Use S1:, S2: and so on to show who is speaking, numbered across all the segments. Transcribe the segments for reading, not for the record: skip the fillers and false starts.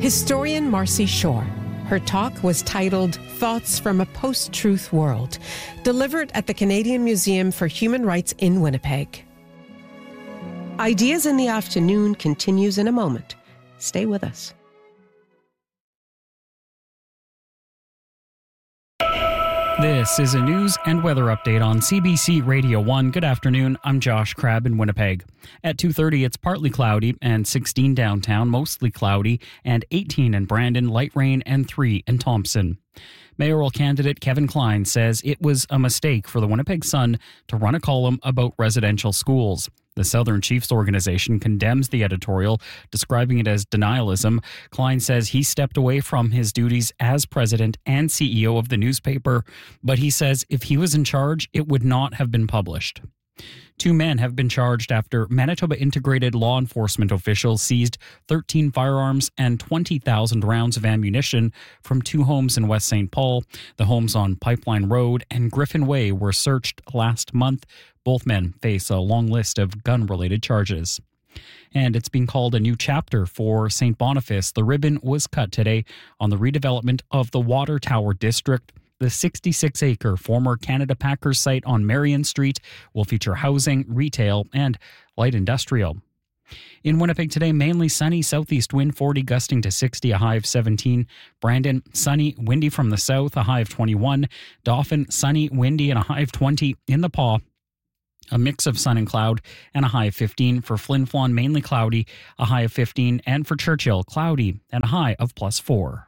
S1: Historian Marcy Shore. Her talk was titled Thoughts from a Post-Truth World, delivered at the Canadian Museum for Human Rights in Winnipeg. Ideas in the Afternoon continues in a moment. Stay with us.
S2: This is a news and weather update on CBC Radio 1. Good afternoon. I'm Josh Crabb in Winnipeg. At 2:30, it's partly cloudy and 16 downtown, mostly cloudy, and 18 in Brandon, light rain, and 3 in Thompson. Mayoral candidate Kevin Klein says it was a mistake for the Winnipeg Sun to run a column about residential schools. The Southern Chiefs organization condemns the editorial, describing it as denialism. Klein says he stepped away from his duties as president and CEO of the newspaper, but he says if he was in charge, it would not have been published. 2 men have been charged after Manitoba Integrated Law Enforcement officials seized 13 firearms and 20,000 rounds of ammunition from 2 homes in West St. Paul. The homes on Pipeline Road and Griffin Way were searched last month. Both men face a long list of gun-related charges. And it's been called a new chapter for St. Boniface. The ribbon was cut today on the redevelopment of the Water Tower District. The 66-acre former Canada Packers site on Marion Street will feature housing, retail, and light industrial. In Winnipeg today, mainly sunny, southeast wind 40, gusting to 60, a high of 17. Brandon, sunny, windy from the south, a high of 21. Dauphin, sunny, windy, and a high of 20. In the Paw, a mix of sun and cloud, and a high of 15. For Flin Flon, mainly cloudy, a high of 15. And for Churchill, cloudy, and a high of +4.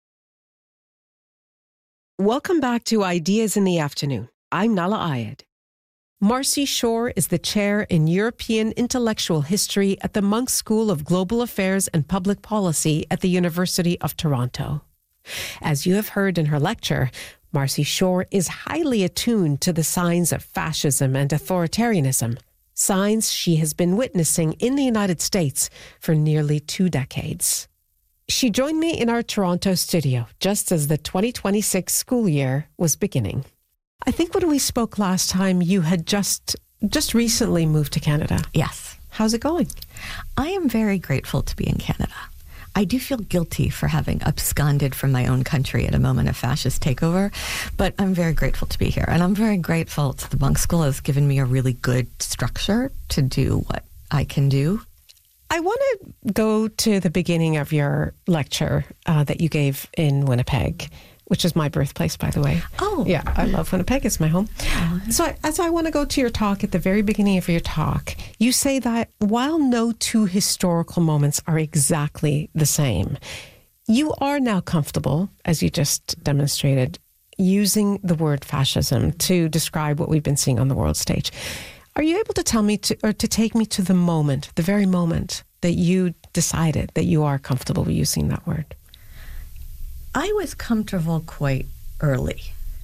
S1: Welcome back to Ideas in the Afternoon. I'm Nala Ayed. Marcy Shore is the chair in European Intellectual History at the Munk School of Global Affairs and Public Policy at the University of Toronto. As you have heard in her lecture, Marcy Shore is highly attuned to the signs of fascism and authoritarianism, signs she has been witnessing in the United States for nearly 2 decades. She joined me in our Toronto studio just as the 2026 school year was beginning. I think when we spoke last time, you had just recently moved to Canada.
S3: Yes.
S1: How's it going?
S3: I am very grateful to be in Canada. I do feel guilty for having absconded from my own country at a moment of fascist takeover, but I'm very grateful to be here. And I'm very grateful to the Munk School has given me a really good structure to do what I can do.
S1: I want to go to the beginning of your lecture that you gave in Winnipeg, which is my birthplace, by the way.
S3: Oh.
S1: Yeah, I love Winnipeg. It's my home. So I want to go to your talk, at the very beginning of your talk, you say that while no 2 historical moments are exactly the same, you are now comfortable, as you just demonstrated, using the word fascism to describe what we've been seeing on the world stage. Are you able to tell me to take me to the moment, the very moment that you decided that you are comfortable with using that word?
S3: I was comfortable quite early.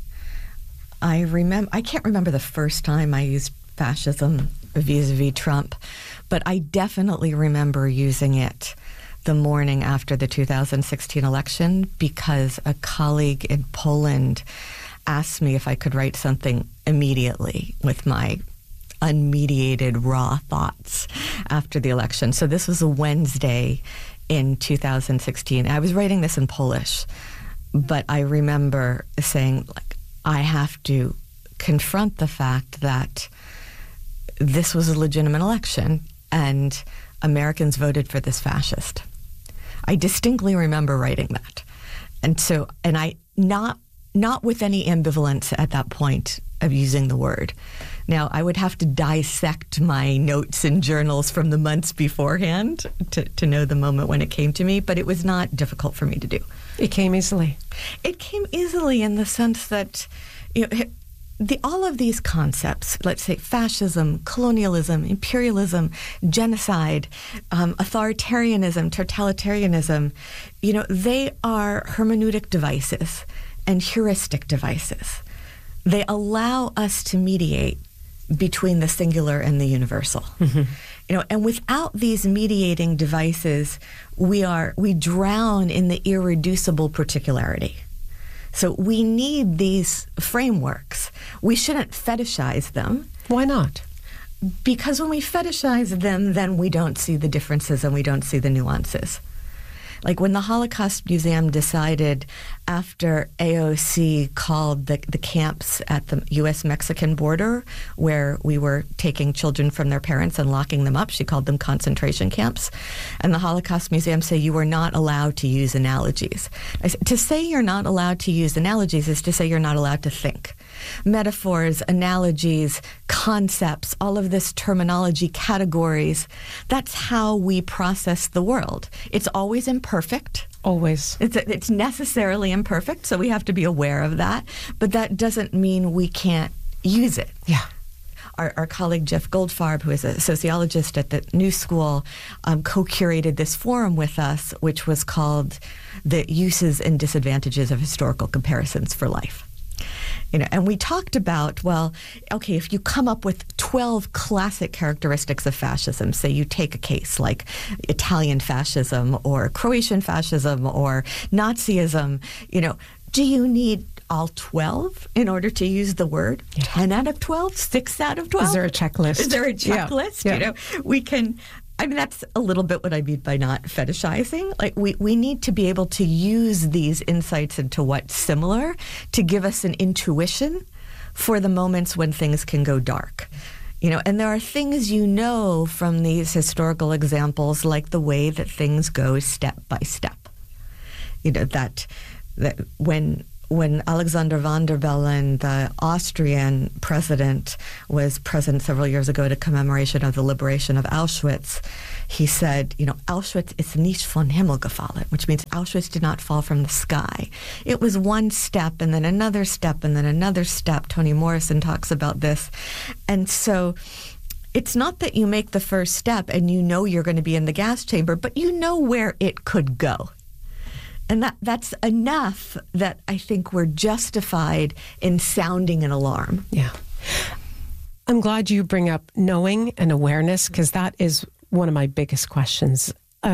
S3: I can't remember the first time I used fascism vis-a-vis Trump, but I definitely remember using it the morning after the 2016 election because a colleague in Poland asked me if I could write something immediately with my unmediated, raw thoughts after the election. So this was a Wednesday in 2016. I was writing this in Polish, but I remember saying, I have to confront the fact that this was a legitimate election and Americans voted for this fascist. I distinctly remember writing that. And I not with any ambivalence at that point of using the word. Now, I would have to dissect my notes and journals from the months beforehand to know the moment when it came to me, but it was not difficult for me to do.
S1: It came easily.
S3: It came easily in the sense that all of these concepts, let's say fascism, colonialism, imperialism, genocide, authoritarianism, totalitarianism, they are hermeneutic devices and heuristic devices. They allow us to mediate between the singular and the universal. Mm-hmm. And without these mediating devices, we drown in the irreducible particularity. So we need these frameworks. We shouldn't fetishize them.
S1: Why not?
S3: Because when we fetishize them, then we don't see the differences and we don't see the nuances. Like when the Holocaust Museum decided after AOC called the camps at the U.S.-Mexican border where we were taking children from their parents and locking them up, she called them concentration camps. And the Holocaust Museum said you were not allowed to use analogies. To say you're not allowed to use analogies is to say you're not allowed to think. Metaphors, analogies, concepts, all of this terminology, categories, that's how we process the world. It's always imperfect.
S1: Always.
S3: It's necessarily imperfect, so we have to be aware of that. But that doesn't mean we can't use it.
S1: Yeah.
S3: Our colleague Jeff Goldfarb, who is a sociologist at the New School, co-curated this forum with us, which was called The Uses and Disadvantages of Historical Comparisons for Life. And we talked about, well, okay, if you come up with 12 classic characteristics of fascism, say you take a case like Italian fascism or Croatian fascism or Nazism, do you need all 12 in order to use the word? 10 out of 12? 6 out of 12?
S1: Is there a checklist?
S3: Is there a checklist?
S1: Yeah.
S3: We can... that's a little bit what I mean by not fetishizing. Like we need to be able to use these insights into what's similar to give us an intuition for the moments when things can go dark. And there are things from these historical examples, like the way that things go step by step. That when Alexander Van der Bellen, the Austrian president, was present several years ago to commemoration of the liberation of Auschwitz, he said, Auschwitz ist nicht vom Himmel gefallen, which means Auschwitz did not fall from the sky. It was one step and then another step and then another step. Toni Morrison talks about this. And so it's not that you make the first step and you're going to be in the gas chamber, but you know where it could go. And that's enough that I think we're justified in sounding an alarm.
S1: Yeah. I'm glad you bring up knowing and awareness, because that is one of my biggest questions.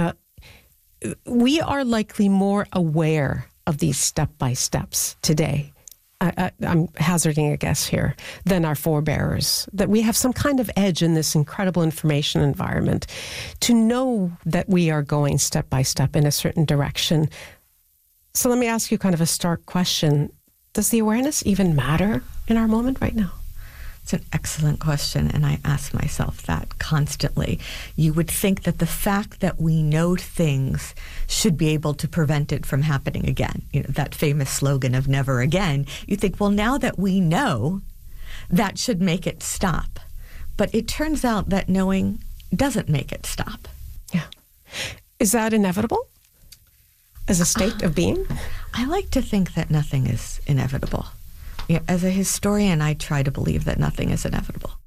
S1: We are likely more aware of these step-by-steps today. I'm hazarding a guess here, than our forebearers, that we have some kind of edge in this incredible information environment to know that we are going step by step in a certain direction. So let me ask you kind of a stark question. Does the awareness even matter in our moment right now?
S3: It's an excellent question, and I ask myself that constantly. You would think that the fact that we know things should be able to prevent it from happening again. That famous slogan of never again. You think, well, now that we know, that should make it stop. But it turns out that knowing doesn't make it stop.
S1: Yeah. Is that inevitable as a state of being?
S3: I like to think that nothing is inevitable. As a historian, I try to believe that nothing is inevitable.